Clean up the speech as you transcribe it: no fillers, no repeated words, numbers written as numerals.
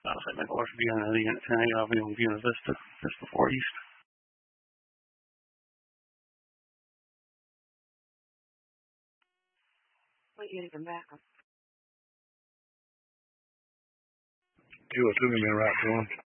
outside my door should be on the Unit 10A Avenue and Buena Vista, just before East. Wait, you come back. You were doing me right, John.